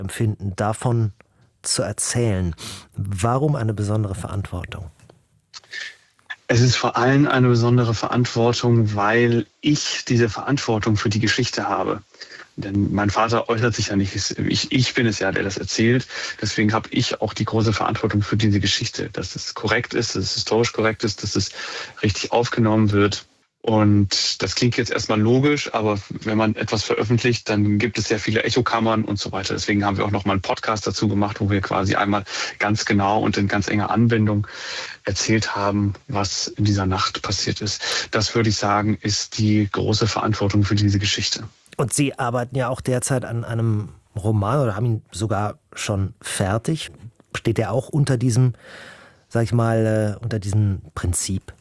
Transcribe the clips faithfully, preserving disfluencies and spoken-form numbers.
empfinden, davon zu erzählen. Warum eine besondere Verantwortung? Es ist vor allem eine besondere Verantwortung, weil ich diese Verantwortung für die Geschichte habe. Denn mein Vater äußert sich ja nicht, ich, ich bin es ja, der das erzählt. Deswegen habe ich auch die große Verantwortung für diese Geschichte, dass es korrekt ist, dass es historisch korrekt ist, dass es richtig aufgenommen wird. Und das klingt jetzt erstmal logisch, aber wenn man etwas veröffentlicht, dann gibt es sehr viele Echokammern und so weiter. Deswegen haben wir auch noch mal einen Podcast dazu gemacht, wo wir quasi einmal ganz genau und in ganz enger Anwendung erzählt haben, was in dieser Nacht passiert ist. Das würde ich sagen, ist die große Verantwortung für diese Geschichte. Und Sie arbeiten ja auch derzeit an einem Roman oder haben ihn sogar schon fertig. Steht der auch unter diesem, sag ich mal, unter diesem Prinzip?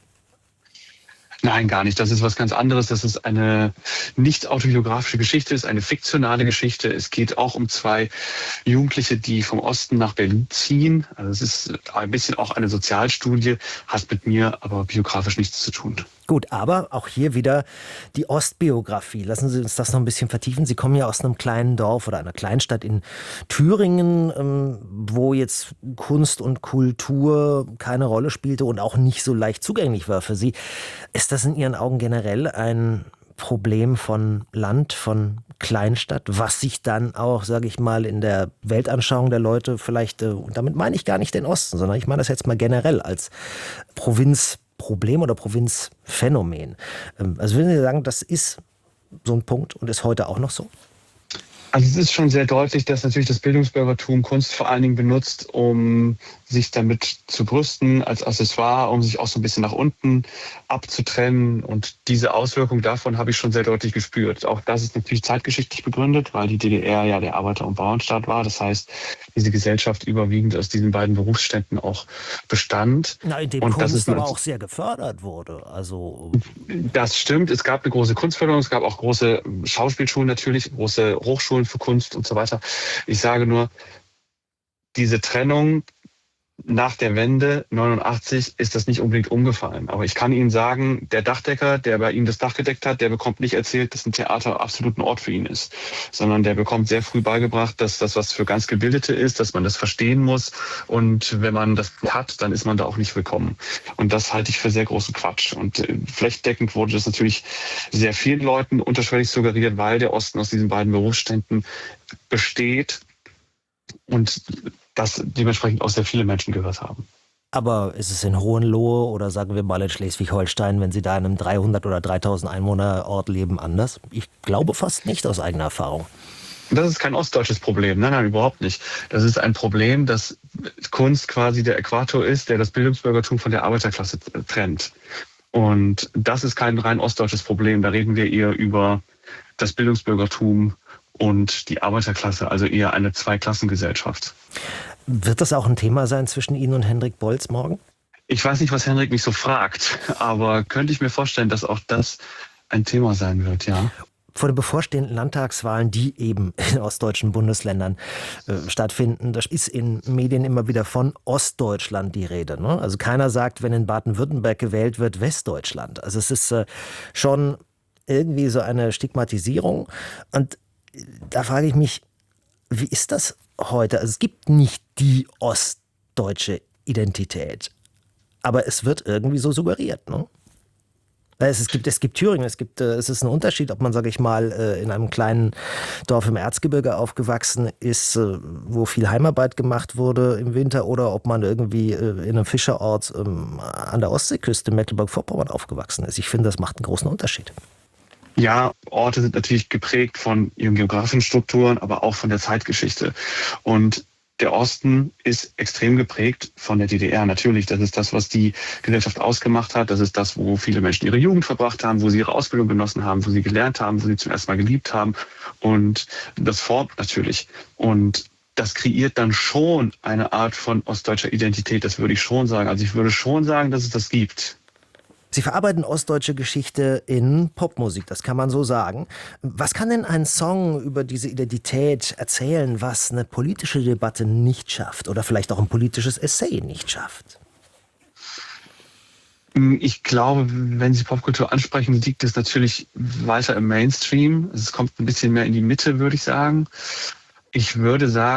Nein, gar nicht. Das ist was ganz anderes. Das ist eine nicht autobiografische Geschichte, ist eine fiktionale Geschichte. Es geht auch um zwei Jugendliche, die vom Osten nach Berlin ziehen. Also es ist ein bisschen auch eine Sozialstudie, hat mit mir aber biografisch nichts zu tun. Gut, aber auch hier wieder die Ostbiografie. Lassen Sie uns das noch ein bisschen vertiefen. Sie kommen ja aus einem kleinen Dorf oder einer Kleinstadt in Thüringen, wo jetzt Kunst und Kultur keine Rolle spielte und auch nicht so leicht zugänglich war für Sie. Ist das in Ihren Augen generell ein Problem von Land, von Kleinstadt, was sich dann auch, sage ich mal, in der Weltanschauung der Leute vielleicht, und damit meine ich gar nicht den Osten, sondern ich meine das jetzt mal generell als Provinzproblem oder Provinzphänomen. Also würden Sie sagen, das ist so ein Punkt und ist heute auch noch so? Also es ist schon sehr deutlich, dass natürlich das Bildungsbürgertum Kunst vor allen Dingen benutzt, um sich damit zu brüsten als Accessoire, um sich auch so ein bisschen nach unten abzutrennen. Und diese Auswirkung davon habe ich schon sehr deutlich gespürt. Auch das ist natürlich zeitgeschichtlich begründet, weil die D D R ja der Arbeiter- und Bauernstaat war. Das heißt, diese Gesellschaft überwiegend aus diesen beiden Berufsständen auch bestand. Na, in dem und Kunst das ist aber auch sehr gefördert wurde. Also das stimmt. Es gab eine große Kunstförderung. Es gab auch große Schauspielschulen natürlich, große Hochschulen für Kunst und so weiter. Ich sage nur, diese Trennung nach der Wende neunundachtzig ist das nicht unbedingt umgefallen. Aber ich kann Ihnen sagen, der Dachdecker, der bei Ihnen das Dach gedeckt hat, der bekommt nicht erzählt, dass ein Theater absolut ein Ort für ihn ist, sondern der bekommt sehr früh beigebracht, dass das was für ganz Gebildete ist, dass man das verstehen muss. Und wenn man das hat, dann ist man da auch nicht willkommen. Und das halte ich für sehr großen Quatsch. Und flächendeckend wurde das natürlich sehr vielen Leuten unterschwellig suggeriert, weil der Osten aus diesen beiden Berufsständen besteht und das dementsprechend auch sehr viele Menschen gehört haben. Aber ist es in Hohenlohe oder sagen wir mal in Schleswig-Holstein, wenn Sie da in einem dreihundert oder dreitausend Einwohner-Ort leben, anders? Ich glaube fast nicht aus eigener Erfahrung. Das ist kein ostdeutsches Problem. Nein, nein, überhaupt nicht. Das ist ein Problem, dass Kunst quasi der Äquator ist, der das Bildungsbürgertum von der Arbeiterklasse trennt. Und das ist kein rein ostdeutsches Problem. Da reden wir eher über das Bildungsbürgertum und die Arbeiterklasse, also eher eine Zweiklassengesellschaft. Wird das auch ein Thema sein zwischen Ihnen und Hendrik Bolz morgen? Ich weiß nicht, was Hendrik mich so fragt, aber könnte ich mir vorstellen, dass auch das ein Thema sein wird, ja. Vor den bevorstehenden Landtagswahlen, die eben in ostdeutschen Bundesländern äh, stattfinden, da ist in Medien immer wieder von Ostdeutschland die Rede. Ne? Also keiner sagt, wenn in Baden-Württemberg gewählt wird, Westdeutschland. Also es ist äh, schon irgendwie so eine Stigmatisierung. Und da frage ich mich, wie ist das heute? Also es gibt nicht die ostdeutsche Identität, aber es wird irgendwie so suggeriert, ne? Es gibt, es gibt Thüringen, es gibt, es ist ein Unterschied, ob man, sage ich mal, in einem kleinen Dorf im Erzgebirge aufgewachsen ist, wo viel Heimarbeit gemacht wurde im Winter, oder ob man irgendwie in einem Fischerort an der Ostseeküste Mecklenburg-Vorpommern aufgewachsen ist. Ich finde, das macht einen großen Unterschied. Ja, Orte sind natürlich geprägt von ihren geografischen Strukturen, aber auch von der Zeitgeschichte. Und der Osten ist extrem geprägt von der D D R. Natürlich, das ist das, was die Gesellschaft ausgemacht hat. Das ist das, wo viele Menschen ihre Jugend verbracht haben, wo sie ihre Ausbildung genossen haben, wo sie gelernt haben, wo sie zum ersten Mal geliebt haben. Und das formt natürlich. Und das kreiert dann schon eine Art von ostdeutscher Identität. Das würde ich schon sagen. Also ich würde schon sagen, dass es das gibt. Sie verarbeiten ostdeutsche Geschichte in Popmusik, das kann man so sagen. Was kann denn ein Song über diese Identität erzählen, was eine politische Debatte nicht schafft oder vielleicht auch ein politisches Essay nicht schafft? Ich glaube, wenn Sie Popkultur ansprechen, liegt es natürlich weiter im Mainstream. Es kommt ein bisschen mehr in die Mitte, würde ich sagen. Ich würde sagen,